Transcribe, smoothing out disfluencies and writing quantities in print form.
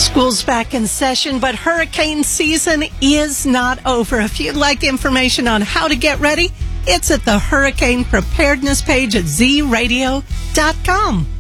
School's back in session, but hurricane season is not over. If you'd like information on how to get ready, it's at the Hurricane Preparedness page at zradio.com.